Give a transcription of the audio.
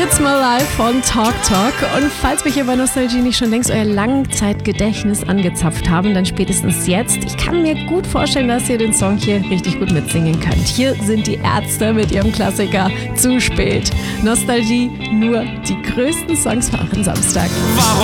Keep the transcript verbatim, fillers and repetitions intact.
It's My Life von Talk Talk. Und falls wir hier bei Nostalgie nicht schon längst euer Langzeitgedächtnis angezapft haben, dann spätestens jetzt. Ich kann mir gut vorstellen, dass ihr den Song hier richtig gut mitsingen könnt. Hier sind die Ärzte mit ihrem Klassiker Zu spät. Nostalgie, nur die größten Songs für euren Samstag. Warum